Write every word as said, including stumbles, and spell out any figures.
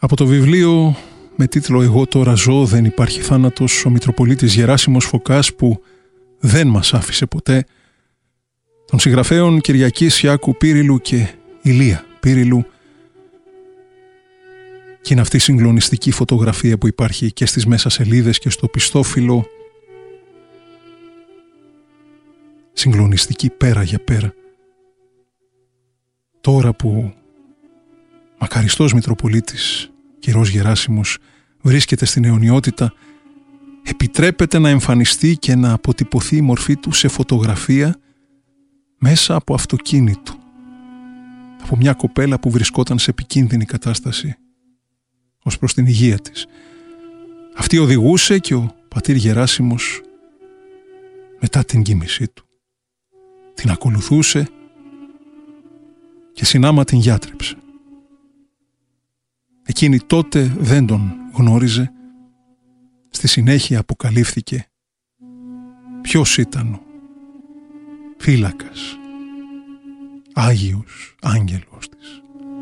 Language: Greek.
Από το βιβλίο με τίτλο «Εγώ τώρα ζω, δεν υπάρχει θάνατος», ο Μητροπολίτης Γεράσιμος Φωκάς που δεν μας άφησε ποτέ, των συγγραφέων Κυριακής Ιάκου Πύριλου και Ηλία Πύριλου. Και είναι αυτή η συγκλονιστική φωτογραφία που υπάρχει και στις μέσα σελίδες και στο πιστόφυλλο. Συγκλονιστική πέρα για πέρα. Τώρα που μακαριστός Μητροπολίτης κυρός Γεράσιμος βρίσκεται στην αιωνιότητα, επιτρέπεται να εμφανιστεί και να αποτυπωθεί η μορφή του σε φωτογραφία μέσα από αυτοκίνητο, από μια κοπέλα που βρισκόταν σε επικίνδυνη κατάσταση ως προς την υγεία της. Αυτή οδηγούσε και ο πατήρ Γεράσιμος μετά την κοίμησή του την ακολουθούσε και συνάμα την γιάτρεψε. Εκείνη τότε δεν τον γνώριζε. Στη συνέχεια αποκαλύφθηκε ποιος ήταν ο φύλακας, Άγιος Άγγελος της.